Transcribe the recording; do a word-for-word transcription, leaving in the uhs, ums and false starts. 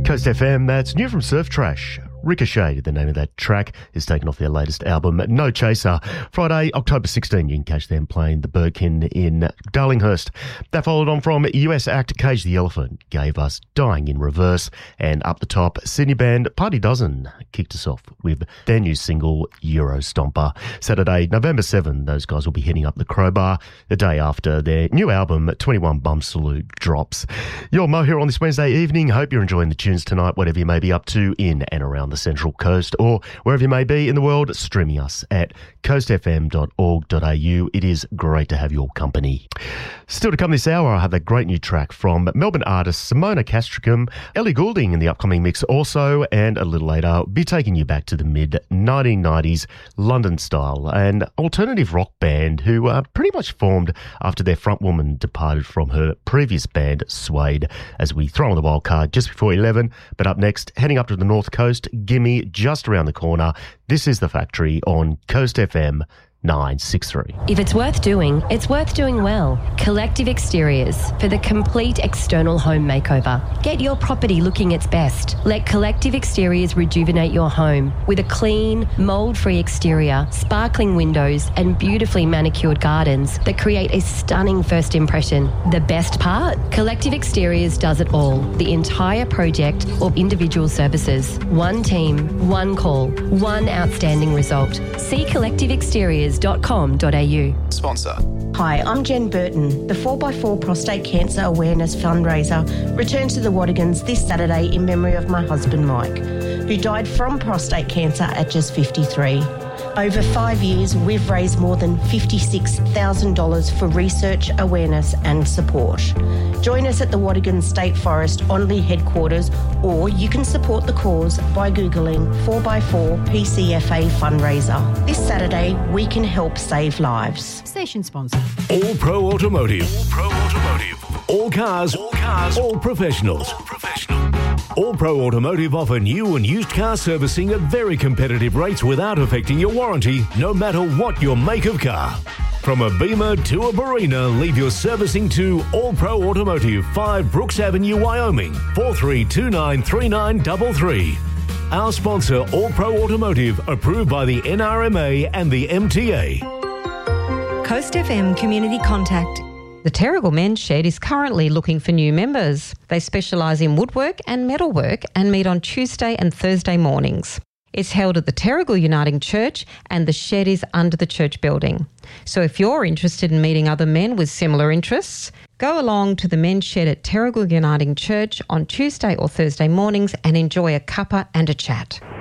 Coast F M, that's new from Surf Trash. Ricochet, the name of that track, is taken off their latest album, No Chaser. Friday, October sixteenth, you can catch them playing the Birkin in Darlinghurst. That followed on from U S act Cage the Elephant, gave us Dying in Reverse, and up the top, Sydney band Party Dozen kicked us off with their new single, Euro Stomper. Saturday, November seventh, those guys will be heading up the Crowbar the day after their new album, twenty-one Bum Salute, drops. You're Mo here on this Wednesday evening. Hope you're enjoying the tunes tonight, whatever you may be up to in and around the Central Coast or wherever you may be in the world, streaming us at coast f m dot org dot a u. It is great to have your company. Still to come this hour, I have a great new track from Melbourne artist Simona Castricum, Ellie Goulding in the upcoming mix also, and a little later, I'll be taking you back to the mid nineteen nineties London style, an alternative rock band who uh, pretty much formed after their frontwoman departed from her previous band, Suede, as we throw on the wild card just before eleven. But up next, heading up to the North Coast, Gimme just around the corner. This is The Factory on Coast F M nine six three. If it's worth doing, it's worth doing well. Collective Exteriors for the complete external home makeover. Get your property looking its best. Let Collective Exteriors rejuvenate your home with a clean, mould-free exterior, sparkling windows and beautifully manicured gardens that create a stunning first impression. The best part? Collective Exteriors does it all. The entire project or individual services. One team, one call, one outstanding result. See Collective Exteriors dot com dot a u. Sponsor. Hi, I'm Jen Burton. The four by four Prostate Cancer Awareness Fundraiser returns to the Wadigans this Saturday in memory of my husband Mike, who died from prostate cancer at just fifty-three. Over five years, we've raised more than fifty-six thousand dollars for research, awareness and support. Join us at the Wadigan State Forest Onley headquarters, or you can support the cause by Googling four by four P C F A fundraiser. This Saturday, we can help save lives. Station sponsor. All Pro Automotive. All Pro Automotive. All cars. All cars. All professionals. All professional. All Pro Automotive offer new and used car servicing at very competitive rates without affecting your warranty, no matter what your make of car. From a Beamer to a Barina, leave your servicing to All Pro Automotive, five Brooks Avenue, Wyoming, four three two nine three nine three three. Our sponsor, All Pro Automotive, approved by the N R M A and the M T A. Coast F M Community Contact. The Terrigal Men's Shed is currently looking for new members. They specialise in woodwork and metalwork and meet on Tuesday and Thursday mornings. It's held at the Terrigal Uniting Church and the shed is under the church building. So if you're interested in meeting other men with similar interests, go along to the Men's Shed at Terrigal Uniting Church on Tuesday or Thursday mornings and enjoy a cuppa and a chat.